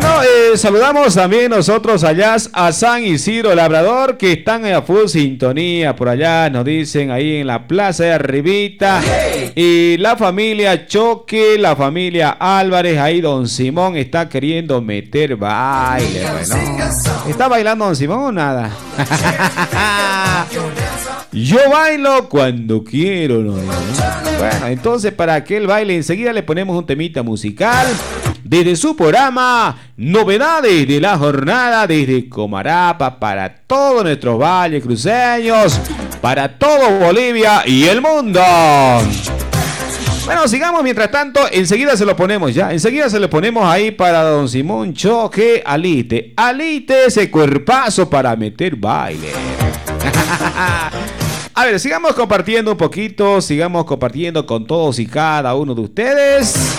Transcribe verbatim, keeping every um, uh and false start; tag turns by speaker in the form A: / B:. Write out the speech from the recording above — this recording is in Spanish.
A: Bueno, eh, saludamos también nosotros allá a San Isidro Labrador, que están a full sintonía por allá, nos dicen ahí en la plaza de Arribita. Y la familia Choque, la familia Álvarez, ahí don Simón está queriendo meter baile. Bueno, ¿está bailando don Simón o nada? Yo bailo cuando quiero, ¿no? Bueno, entonces para aquel baile enseguida le ponemos un temita musical desde su programa Novedades de la Jornada, desde Comarapa para todos nuestros valles cruceños, para todo Bolivia y el mundo. Bueno, sigamos mientras tanto, enseguida se lo ponemos ya, enseguida se lo ponemos ahí para don Simón Choque, alite, alite ese cuerpazo para meter baile. A ver, sigamos compartiendo un poquito, sigamos compartiendo con todos y cada uno de ustedes.